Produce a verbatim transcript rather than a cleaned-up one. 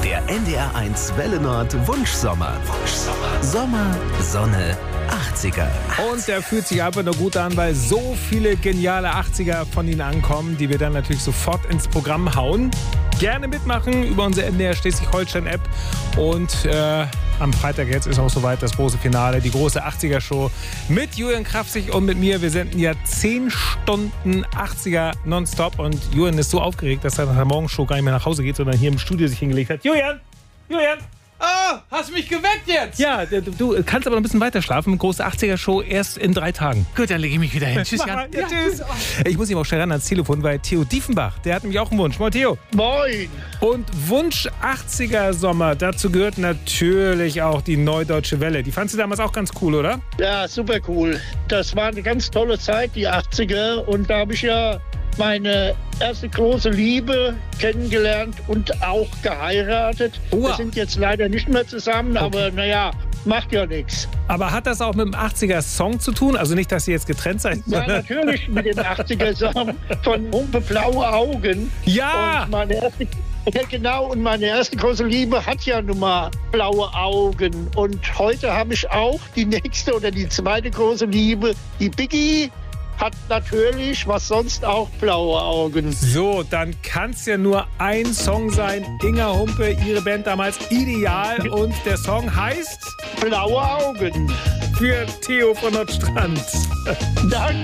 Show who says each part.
Speaker 1: Der N D R eins Welle Nord Wunschsommer. Wunschsommer. Sommer, Sonne, achtziger.
Speaker 2: Und der fühlt sich einfach nur gut an, weil so viele geniale achtziger von Ihnen ankommen, die wir dann natürlich sofort ins Programm hauen. Gerne mitmachen über unsere N D R Schleswig-Holstein-App. Und äh, am Freitag jetzt ist auch soweit das große Finale, die große achtziger-Show mit Julian Krafzig und mit mir. Wir senden ja zehn Stunden achtziger nonstop. Und Julian ist so aufgeregt, dass er nach der Morgenshow gar nicht mehr nach Hause geht, sondern hier im Studio sich hingelegt hat. Julian! Julian!
Speaker 3: Ah, hast du mich geweckt jetzt?
Speaker 2: Ja, du, du kannst aber noch ein bisschen weiter schlafen. Große achtziger-Show erst in drei Tagen.
Speaker 3: Gut, dann lege ich mich wieder hin. Tschüss, Jan.
Speaker 2: Ja, tschüss. Ich muss ihm auch schnell ran ans Telefon, weil Theo Diefenbach, der hat nämlich auch einen Wunsch. Moin, Theo.
Speaker 4: Moin.
Speaker 2: Und Wunsch achtziger-Sommer, dazu gehört natürlich auch die Neudeutsche Welle. Die fandst du damals auch ganz cool, oder?
Speaker 4: Ja, super cool. Das war eine ganz tolle Zeit, die achtziger. Und da habe ich ja meine erste große Liebe kennengelernt und auch geheiratet.
Speaker 2: Wow.
Speaker 4: Wir sind jetzt leider nicht mehr zusammen,
Speaker 2: Okay.
Speaker 4: aber naja, macht ja nichts.
Speaker 2: Aber hat das auch mit dem achtziger-Song zu tun? Also nicht, dass ihr jetzt getrennt seid?
Speaker 4: Ja, natürlich mit dem achtziger-Song von Humpe Blaue Augen.
Speaker 2: Ja!
Speaker 4: Und meine erste, ja, genau, und meine erste große Liebe hat ja nun mal blaue Augen. Und heute habe ich auch die nächste oder die zweite große Liebe, die Biggie. Hat natürlich, was sonst auch, blaue Augen.
Speaker 2: So, dann kann es ja nur ein Song sein. Inga Humpe, ihre Band damals Ideal. Und der Song heißt
Speaker 4: Blaue Augen.
Speaker 2: für Theo von Nordstrand.
Speaker 4: Danke.